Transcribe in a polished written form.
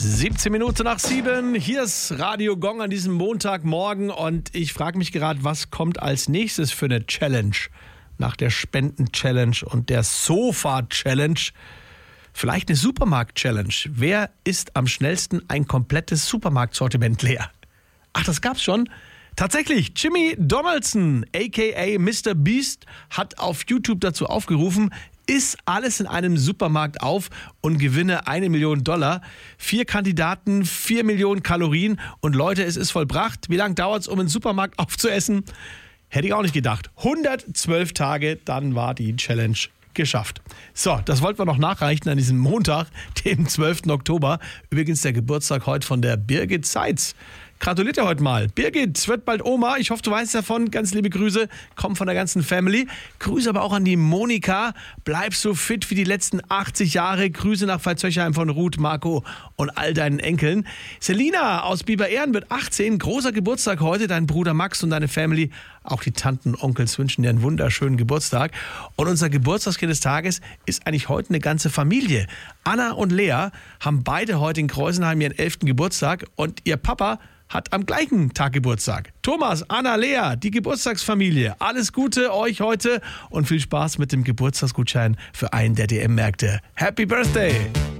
17 Minuten nach 7. Hier ist Radio Gong an diesem Montagmorgen und ich frage mich gerade, was kommt als nächstes für eine Challenge? Nach der Spenden-Challenge und der Sofa-Challenge. Vielleicht eine Supermarkt-Challenge. Wer isst am schnellsten ein komplettes Supermarktsortiment leer? Ach, das gab's schon? Tatsächlich, Jimmy Donaldson, a.k.a. Mr. Beast, hat auf YouTube dazu aufgerufen, iss alles in einem Supermarkt auf und gewinne $1 Million. 4 Kandidaten, 4 Millionen Kalorien und Leute, es ist vollbracht. Wie lange dauert es, um einen Supermarkt aufzuessen? Hätte ich auch nicht gedacht. 112 Tage, dann war die Challenge geschafft. So, das wollten wir noch nachreichen an diesem Montag, dem 12. Oktober. Übrigens der Geburtstag heute von der Birgit Seitz. Gratuliert dir heute mal. Birgit wird bald Oma. Ich hoffe, du weißt davon. Ganz liebe Grüße. Kommen von der ganzen Family. Grüße aber auch an die Monika. Bleib so fit wie die letzten 80 Jahre. Grüße nach Pfalzöchheim von Ruth, Marco und all deinen Enkeln. Selina aus Biber-Ehren wird 18. Großer Geburtstag heute. Dein Bruder Max und deine Family. Auch die Tanten und Onkels wünschen dir einen wunderschönen Geburtstag. Und unser Geburtstagskind des Tages ist eigentlich heute eine ganze Familie. Anna und Lea haben beide heute in Kreusenheim ihren 11. Geburtstag. Und ihr Papa hat am gleichen Tag Geburtstag. Thomas, Anna, Lea, die Geburtstagsfamilie. Alles Gute euch heute und viel Spaß mit dem Geburtstagsgutschein für einen der DM-Märkte. Happy Birthday!